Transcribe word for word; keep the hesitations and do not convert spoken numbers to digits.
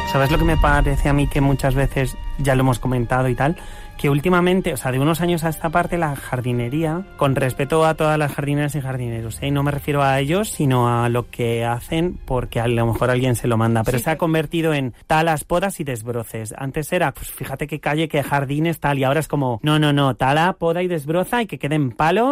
¿Sabes lo que me parece a mí que muchas veces ya lo hemos comentado y tal? Que últimamente, o sea, de unos años a esta parte, la jardinería, con respeto a todas las jardineras y jardineros, ¿eh? Y no me refiero a ellos, sino a lo que hacen porque a lo mejor alguien se lo manda, pero sí, se ha convertido en talas, podas y desbroces. Antes era, pues fíjate qué calle, qué jardines, tal, y ahora es como, no, no, no, tala, poda y desbroza y que queden palos